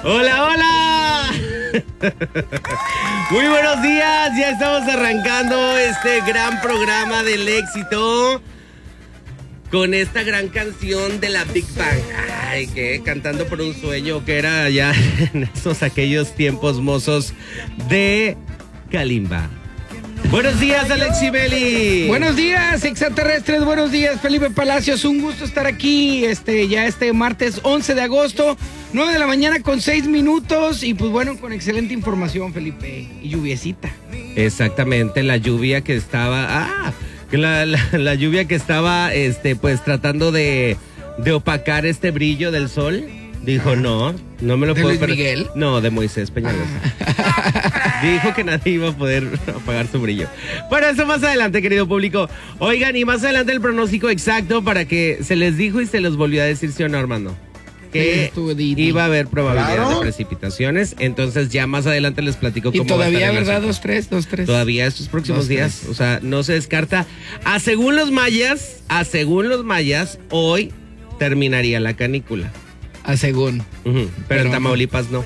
¡Hola, hola! Muy buenos días, ya estamos arrancando este gran programa del éxito con esta gran canción de la Big Bang. Ay, que cantando por un sueño, que era ya en aquellos tiempos mozos de Kalimba. Buenos días, Alexi Belli. Buenos días, extraterrestres. Buenos días, Felipe Palacios. Un gusto estar aquí ya este martes 11 de agosto, 9 de la mañana con 6 minutos. Y pues bueno, con excelente información, Felipe. Y lluviecita. Exactamente, la lluvia que estaba... La lluvia que estaba pues tratando de opacar este brillo del sol. Dijo, no me lo ¿De puedo Luis Miguel? No, de Moisés Peñalosa. Dijo que nadie iba a poder apagar su brillo. Bueno, eso más adelante, querido público. Oigan, y más adelante el pronóstico exacto para que se les dijo y se los volvió a decir, ¿sí o no, Armando? Que iba a haber probabilidad de precipitaciones. Entonces ya más adelante les platico cómo va a estar. Y todavía, ¿verdad? 2-3. Todavía estos próximos días. O sea, no se descarta. Según los mayas, hoy terminaría la canícula. Según. Pero en Tamaulipas no.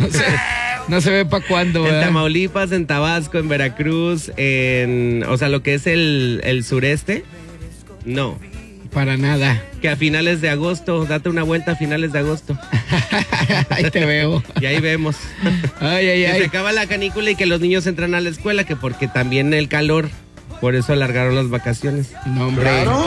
No se ve para cuándo, ¿verdad? En Tamaulipas, en Tabasco, en Veracruz, lo que es el sureste, no. Para nada. Que a finales de agosto, date una vuelta a finales de agosto. Ahí te veo. Y ahí vemos. Que se acaba la canícula y que los niños entran a la escuela, que porque también el calor. Por eso alargaron las vacaciones. No, hombre. Claro.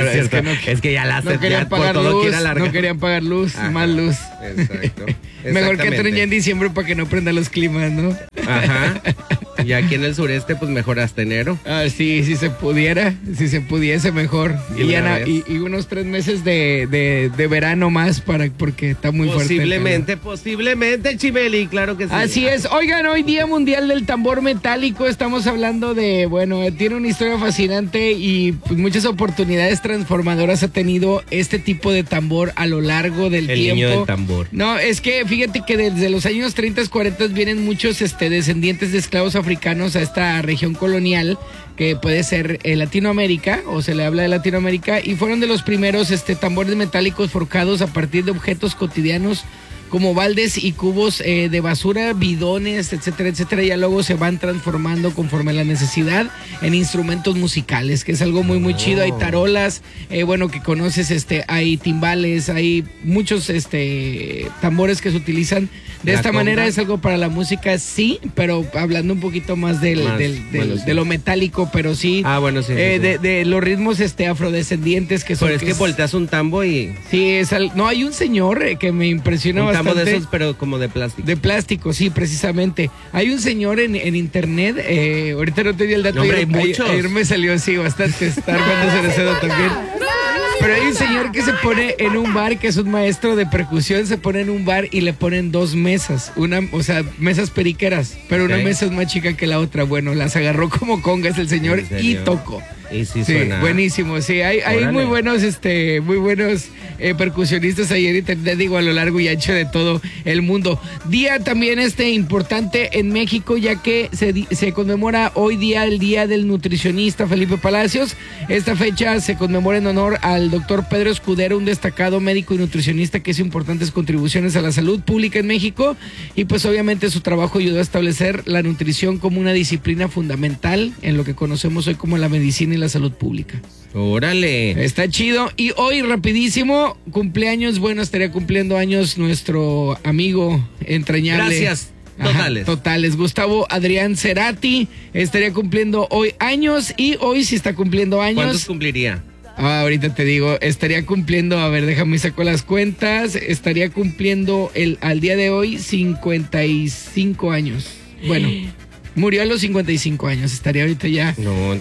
Es que ya no querían pagar luz. No querían pagar luz. Ajá, más luz. Exacto. Mejor que entren ya en diciembre para que no prendan los climas, ¿no? Ajá. Y aquí en el sureste, pues mejor hasta enero. Sí, si se pudiera. Si se pudiese, mejor. Y unos 3 meses de verano más porque está muy fuerte. Posiblemente, Chibeli, claro que sí. Así es. Oigan, hoy Día Mundial del Tambor Metálico. Estamos hablando tiene una historia fascinante y pues, muchas oportunidades transformadoras ha tenido este tipo de tambor a lo largo del tiempo. El niño del tambor. No, es que fíjate que desde los años 30, 40 vienen muchos descendientes de esclavos africanos a esta región colonial, que puede ser Latinoamérica, o se le habla de Latinoamérica, y fueron de los primeros tambores metálicos forjados a partir de objetos cotidianos como baldes y cubos de basura, bidones, etcétera, etcétera. Ya luego se van transformando conforme a la necesidad en instrumentos musicales, que es algo muy, muy chido. Hay tarolas, que conoces, hay timbales, hay muchos tambores que se utilizan de esta manera. Es algo para la música, sí, pero hablando un poquito más de lo metálico, pero sí. Sí. De los ritmos afrodescendientes que son. Pero es que volteas un tambo y... Sí, hay un señor que me impresiona bastante. De esos, pero como de plástico. De plástico, sí, precisamente. Hay un señor en internet, ahorita no te di el dato. No, hombre, hay muchos. Ayer me salió, sí, bastante. Está armándose de cedo también. Pero hay un señor que se pone en un bar, que es un maestro de percusión, se pone en un bar y le ponen 2 mesas. Mesas periqueras, pero una mesa es más chica que la otra. Bueno, las agarró como congas el señor y tocó. Y sí, suena. Buenísimo, sí. Hay muy buenos, percusionistas ayer, y te digo, a lo largo y ancho de todo el mundo. Día también importante en México, ya que se conmemora hoy día el Día del Nutricionista, Felipe Palacios. Esta fecha se conmemora en honor al doctor Pedro Escudero, un destacado médico y nutricionista que hizo importantes contribuciones a la salud pública en México, y pues obviamente su trabajo ayudó a establecer la nutrición como una disciplina fundamental en lo que conocemos hoy como la medicina y la salud pública. ¡Órale! Está chido. Y hoy, rapidísimo, cumpleaños. Bueno, estaría cumpliendo años nuestro amigo entrañable. Gracias. Totales. Gustavo Adrián Cerati estaría cumpliendo hoy años. Y hoy sí está cumpliendo años. ¿Cuántos cumpliría? Ahorita te digo, estaría cumpliendo, a ver, déjame sacar las cuentas. Estaría cumpliendo al día de hoy 55 años. Bueno, murió a los 55 años, estaría ahorita ya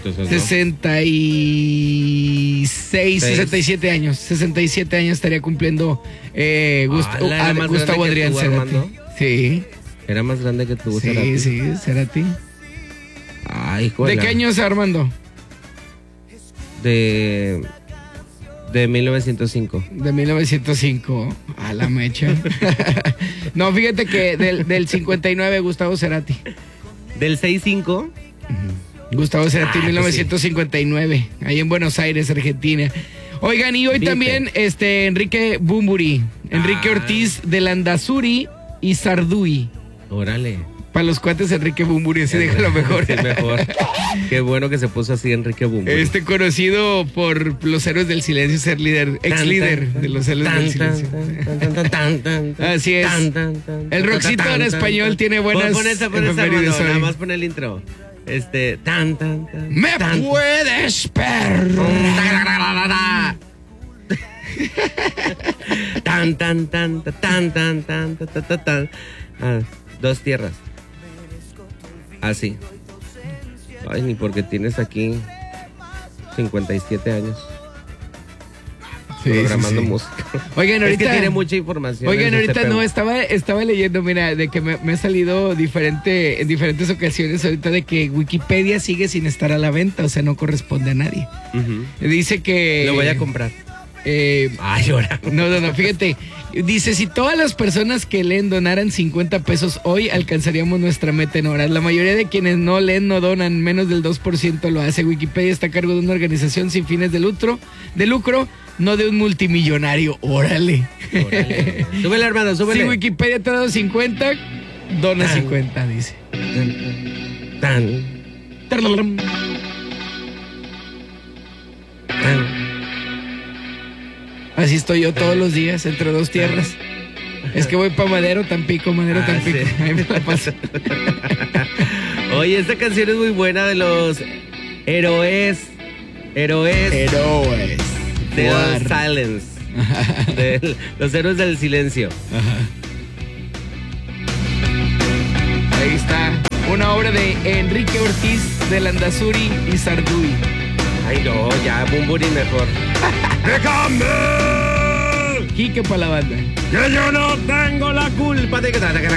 67 años. 67 años estaría cumpliendo Gustavo Adrián Cerati. Sí. Era más grande que tú, Cerati. Sí, Cerati. Ay, joder. ¿De qué años, Armando? De 1905. De 1905, a la mecha. No, fíjate que del 59, Gustavo Cerati. ¿Del 65? Gustavo Cerati, 1959, sí. Ahí en Buenos Aires, Argentina. Oigan, y hoy también Enrique Bumburi, Enrique Ortiz de Landazuri, y Sarduy. Órale. Para los cuates Enrique Bumburi, así déjalo mejor. Sí, mejor. Qué bueno que se puso así Enrique Bumburi. Conocido por los Héroes del Silencio, ser líder, ex líder de los Héroes del Silencio. Así es. El rockcito en español tiene buenas. Pon esa, efemérides hoy. nada más pon el intro. ¡Me puedes, perro! Dos tierras. Así. Ay, ni porque tienes aquí 57 años. Sí, programando sí. música. Oigan, ahorita es que tiene mucha información. Oigan, ahorita CPU. no, estaba leyendo, mira, de que me ha salido en diferentes ocasiones ahorita de que Wikipedia sigue sin estar a la venta, o sea, no corresponde a nadie. Dice que... Lo voy a comprar. Ay, ahora. No, fíjate. Dice, si todas las personas que leen donaran 50 pesos hoy, alcanzaríamos nuestra meta en horas. La mayoría de quienes no leen, no donan, menos del 2% lo hace. Wikipedia está a cargo de una organización sin fines de lucro, no de un multimillonario. Órale. Súbele, hermano, súbele. Si Wikipedia te ha dado 50, dona 50, dice. Así estoy yo todos los días, entre dos tierras. Es que voy para Madero, Tampico. Sí. Ahí me la paso. Oye, esta canción es muy buena de los héroes de The Silence. De los héroes del silencio. Ahí está. Una obra de Enrique Ortiz de Landazuri y Sarduy. Ay, no, ya, Bumburi mejor. ¡Déjame! Quique para la banda. Que yo no tengo la culpa de que...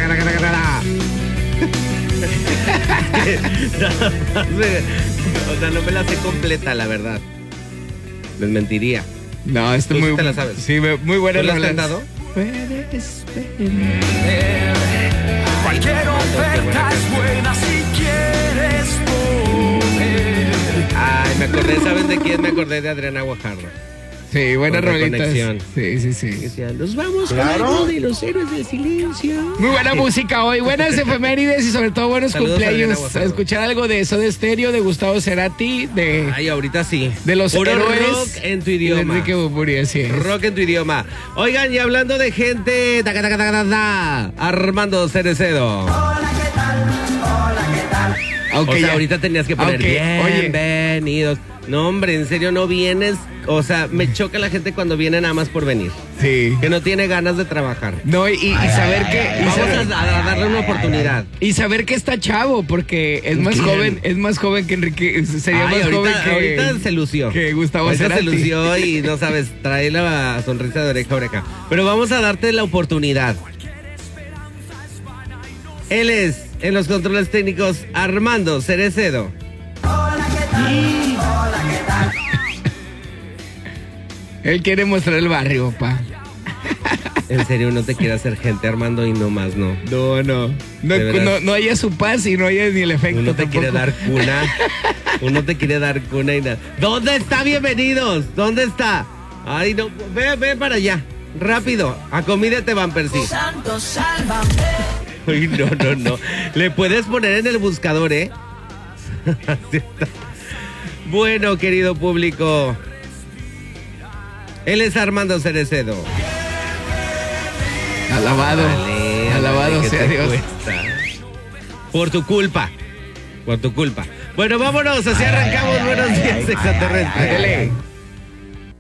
O sea, no me la sé completa, la verdad. Les mentiría. No, esto ¿Tú muy... sí te la sabes? Sí, muy buena. ¿Tú la has cantado? Puedes Cualquier oferta es buena si quieres poder. Ay, me acordé, ¿sabes de quién? Me acordé de Adriana Guajardo. Sí, buenas Con rolitas. Reconexión. Sí. Decía, nos vamos con algo de los héroes del silencio. Muy buena música hoy, buenas efemérides y sobre todo buenos Saludos a Adriana cumpleaños. A Guajardo. escuchar algo de Soda Stereo, de Gustavo Cerati, de Ay, ahorita sí. los Puro héroes rock en tu y de idioma. Enrique Bumburi, así es. Rock en tu idioma. Oigan, y hablando de gente, Armando Cerecedo. Ok, O sea, ya. ahorita tenías que poner Ok, oye. bienvenidos. No, hombre, en serio, no vienes. O sea, me choca la gente cuando viene nada más por venir. Sí. Que no tiene ganas de trabajar. No, y saber que... Vamos a darle una oportunidad. Y saber que está chavo, porque es más ¿Quién? joven que Enrique, sería Ay, más joven que... ahorita se lució. que Gustavo Ahorita Cerati. se lució y no sabes, trae la sonrisa de oreja a oreja. Pero vamos a darte la oportunidad. Él es, en los controles técnicos, Armando Cerecedo. Él quiere mostrar el barrio, pa. En serio, no te quiere hacer gente, Armando, y no más, no. No De veras. no haya su paz y no haya ni el efecto. Uno te tampoco. quiere dar cuna. Uno te quiere dar cuna y nada. ¿Dónde está? Bienvenidos. ¿Dónde está? Ay, no. Ve para allá. Rápido. Acomídate, Vampersi. Santo, sálvame. Uy, no. Le puedes poner en el buscador, ¿eh? Así está. Bueno, querido público. Él es Armando Cerecedo. Alabado ¿qué sea te Dios. cuesta? Por tu culpa. Bueno, vámonos. Así arrancamos. Buenos días, extraterrestres. Ándale.